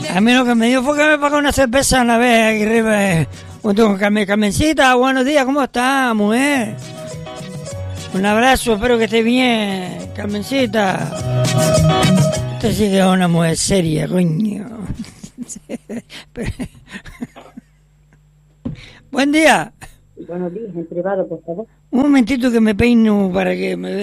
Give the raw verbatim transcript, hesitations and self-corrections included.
A mí lo que me dio fue que me pagó una cerveza una vez aquí arriba. Eh. Junto con Carmen. Carmencita, buenos días, ¿cómo está, mujer? Un abrazo, espero que esté bien, Carmencita. Usted sí que es una mujer seria, coño. Buen día. Buenos días, en privado, por favor. Un momentito que me peino para que me